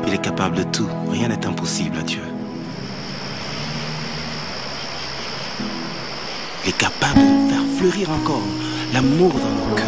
Il est capable de tout. Rien n'est impossible à Dieu. Il est capable de faire fleurir encore l'amour dans nos cœurs.